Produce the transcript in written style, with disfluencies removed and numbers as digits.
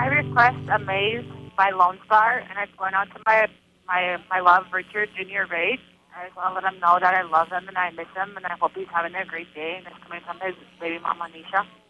I request Amaze by Lone Star, and it's going out to my love, Richard Junior Rage. I just want to let him know that I love him and I miss him, and I hope he's having a great day. And it's coming from his baby mama, Nisha.